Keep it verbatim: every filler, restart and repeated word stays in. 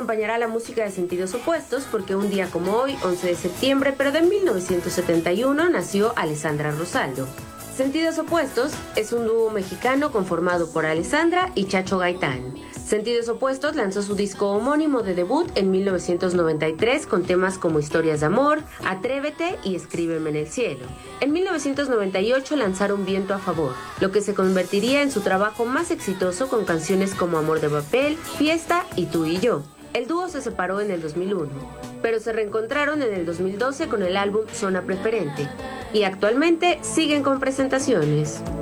acompañará la música de Sentidos Opuestos porque un día como hoy, once de septiembre, pero de mil novecientos setenta y uno, nació Alessandra Rosaldo. Sentidos Opuestos es un dúo mexicano conformado por Alessandra y Chacho Gaitán. Sentidos Opuestos lanzó su disco homónimo de debut en mil novecientos noventa y tres con temas como Historias de Amor, Atrévete y Escríbeme en el Cielo. En mil novecientos noventa y ocho lanzaron Viento a Favor, lo que se convertiría en su trabajo más exitoso con canciones como Amor de Papel, Fiesta y Tú y Yo. El dúo se separó en el dos mil uno, pero se reencontraron en el dos mil doce con el álbum Zona Preferente y actualmente siguen con presentaciones.